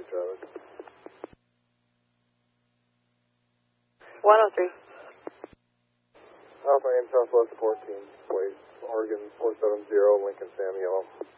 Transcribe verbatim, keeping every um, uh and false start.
Travis. one oh three. Alpha and Southwest fourteen, West Oregon four seven zero, Lincoln Sam Yellow.